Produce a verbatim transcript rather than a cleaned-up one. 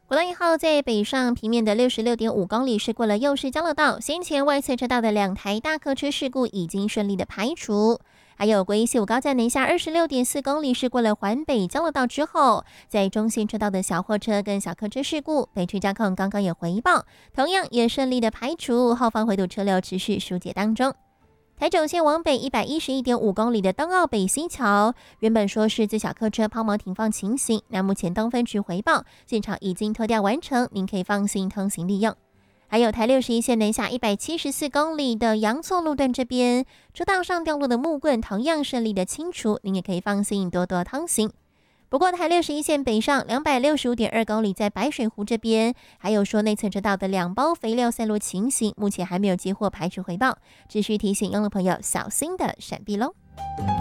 国道一号在北上平面的六十六点五公里是过了右市交流道，先前外侧车道的两台大客车事故已经顺利的排除。还有国一西五高架南下二十六点四公里是过了环北交流道之后，在中线车道的小货车跟小客车事故，北区交控刚刚也回报，同样也顺利的排除，后方回堵车流持续疏解当中。台九线往北一百一十一点五公里的东澳北新桥，原本说是自小客车抛锚停放情形，那目前东分局回报，现场已经拖吊完成，您可以放心通行利用。还有台六十一线南下一百七十四公里的阳错路段这边，车道上掉落的木棍同样顺利的清除，您也可以放心多多通行。不过台六十一线北上两百六十五点二公里，在白水湖这边，还有说内侧车道的两包肥料散落情形，目前还没有接获排除回报，只需提醒用路朋友小心的闪避喽。